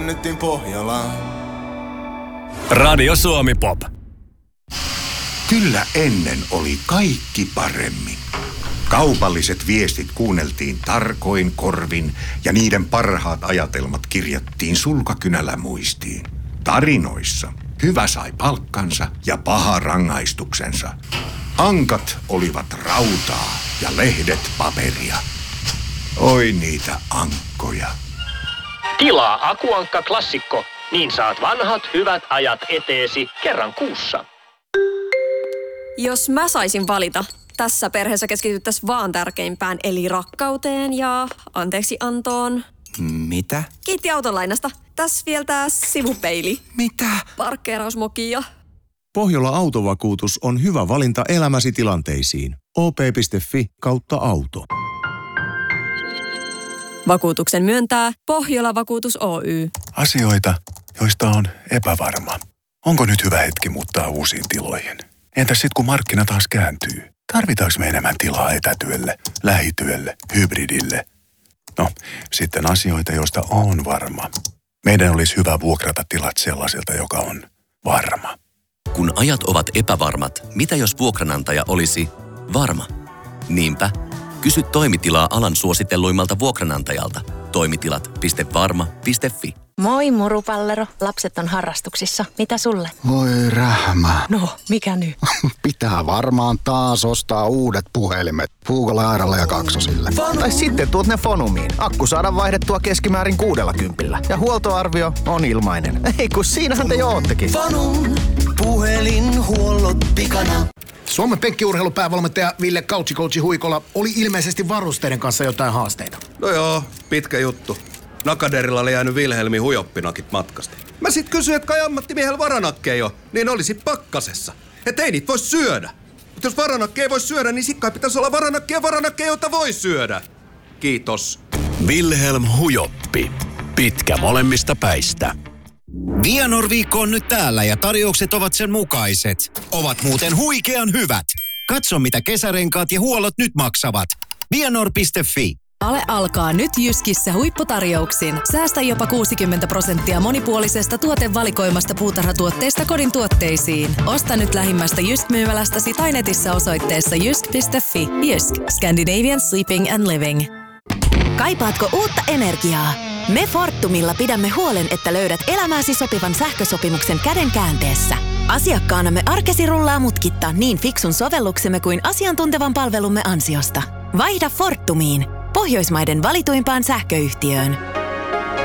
lennettiin Pohjolaan. Radio Suomi Pop. Kyllä ennen oli kaikki paremmin. Kaupalliset viestit kuunneltiin tarkoin korvin ja niiden parhaat ajatelmat kirjattiin sulkakynällä muistiin. Tarinoissa hyvä sai palkkansa ja paha rangaistuksensa. Ankat olivat rautaa ja lehdet paperia. Oi niitä ankkoja. Tilaa Akuankka Klassikko, niin saat vanhat hyvät ajat eteesi kerran kuussa. Jos mä saisin valita, tässä perheessä keskityttäisiin vaan tärkeimpään, eli rakkauteen ja anteeksiantoon. Mitä? Kiitti autolainasta. Tässä vielä tää sivupeili. Mitä? Parkkeerausmoki ja... Pohjola Autovakuutus on hyvä valinta elämäsi tilanteisiin. op.fi/auto. Vakuutuksen myöntää Pohjola Vakuutus Oy. Asioita, joista on epävarma. Onko nyt hyvä hetki muuttaa uusiin tiloihin? Entäs sit kun markkina taas kääntyy? Tarvitaanko me enemmän tilaa etätyölle, lähityölle, hybridille? No, sitten asioita, joista on varma. Meidän olisi hyvä vuokrata tilat sellaiselta, joka on varma. Kun ajat ovat epävarmat, mitä jos vuokranantaja olisi varma? Niinpä, kysy toimitilaa alan suositelluimmalta vuokranantajalta. Toimitilat.varma.fi. Moi murupallero, lapset on harrastuksissa. Mitä sulle? Voi rähmä. No, mikä nyt? Pitää varmaan taas ostaa uudet puhelimet. Puukolla, Airalla ja Kaksosille. Tai sitten tuot ne Fonumiin. Akku saadaan vaihdettua keskimäärin 60. Ja huoltoarvio on ilmainen. Ei kun siinähän te jo oottekin. Fonum, puhelinhuollot pikana. Suomen penkkiurheilupäävalmentaja Ville Couchi Huikola oli ilmeisesti varusteiden kanssa jotain haasteita. No joo, pitkä juttu. Nakaderilla oli jäänyt Wilhelmin hujoppinakit matkasta. Mä sit kysyin, että kai ammattimiehellä varanakkeja jo, niin olisi pakkasessa. Et ei niitä voi syödä. Mutta jos varanakkeja ei voi syödä, niin sit kai pitäisi olla varanakkeja, joita voi syödä. Kiitos. Wilhelm Hujoppi. Pitkä molemmista päistä. Vianor-viikko on nyt täällä ja tarjoukset ovat sen mukaiset. Ovat muuten huikean hyvät. Katso mitä kesärenkaat ja huollot nyt maksavat. Vianor.fi. Ale alkaa nyt Jyskissä huipputarjouksin. Säästä jopa 60% monipuolisesta tuotevalikoimasta puutarhatuotteista kodin tuotteisiin. Osta nyt lähimmästä Jysk-myymälästäsi tai netissä osoitteessa jysk.fi. Jysk. Scandinavian Sleeping and Living. Kaipaatko uutta energiaa? Me Fortumilla pidämme huolen, että löydät elämääsi sopivan sähkösopimuksen käden käänteessä. Asiakkaanamme arkesi rullaa mutkitta niin fiksun sovelluksemme kuin asiantuntevan palvelumme ansiosta. Vaihda Fortumiin, Pohjoismaiden valituimpaan sähköyhtiöön.